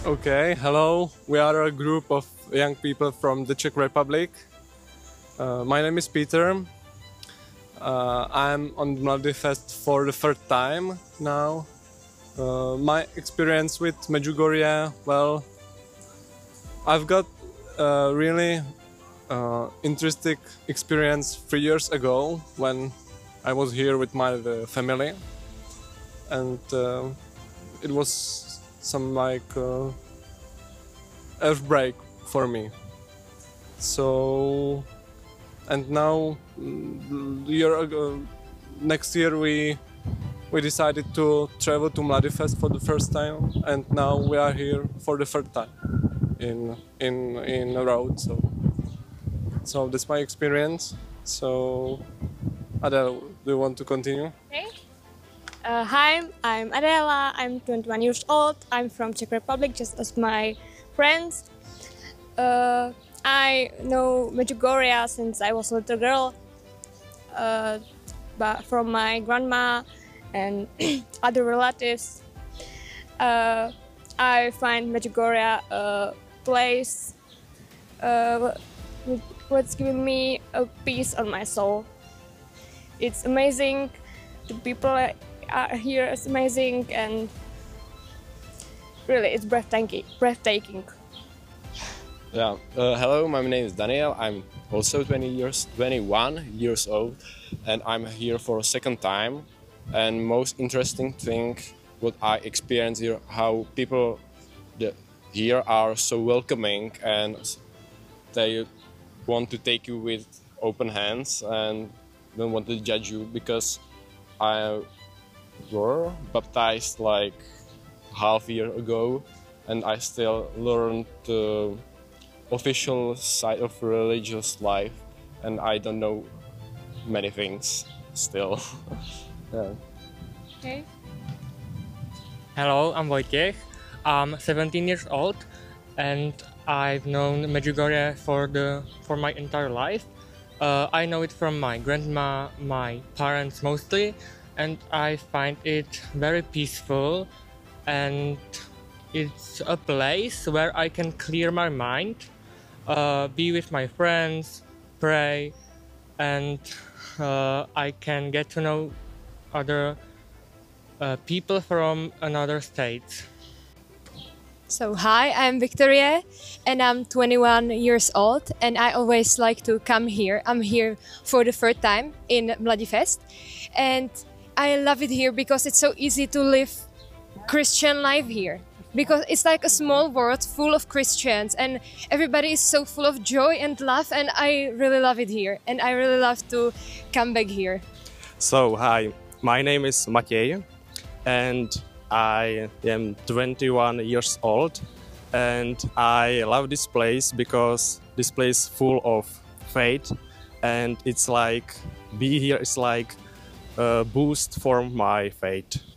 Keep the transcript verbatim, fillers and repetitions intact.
Okay, hello. We are a group of young people from the Czech Republic. Uh, my name is Peter. Uh, I'm on Mladý Fest for the third time now. Uh, my experience with Medjugorje, well, I've got a really uh, interesting experience three years ago when I was here with my uh, family, and uh, it was some like uh, earth break for me. So, and now year ago, next year we we decided to travel to Mladý Fest for the first time, and now we are here for the third time in in in a row. So, so that's my experience. So, Adele, do you want to continue? Okay. Uh, hi, I'm Adela. I'm twenty-one years old. I'm from Czech Republic, just as my friends. Uh, I know Medjugorje since I was a little girl, uh, but from my grandma and other relatives. Uh, I find Medjugorje a place uh, what's giving me a peace on my soul. It's amazing. The people are here is amazing, and really it's breathtaking. breathtaking. Yeah. Uh, hello, my name is Daniel. I'm also twenty years, twenty-one years old, and I'm here for a second time. And most interesting thing, what I experience here, how people here are so welcoming, and they want to take you with open hands and don't want to judge you, because I were baptized like half year ago, and I still learned the official side of religious life, and I don't know many things still. Yeah. Okay. Hello, I'm Wojciech. I'm seventeen years old, and I've known Medjugorje for the for my entire life. Uh, I know it from my grandma, my parents mostly, and I find it very peaceful, and it's a place where I can clear my mind, uh, be with my friends, pray, and uh, I can get to know other uh, people from another state. So hi, I'm Victoria and I'm twenty-one years old, and I always like to come here. I'm here for the third time in Mladý Fest, and I love it here because it's so easy to live Christian life here. Because it's like a small world full of Christians, and everybody is so full of joy and love, and I really love it here, and I really love to come back here. So hi, my name is Matěj, and I am twenty-one years old, and I love this place because this place is full of faith, and it's like be here is like a boost for my faith.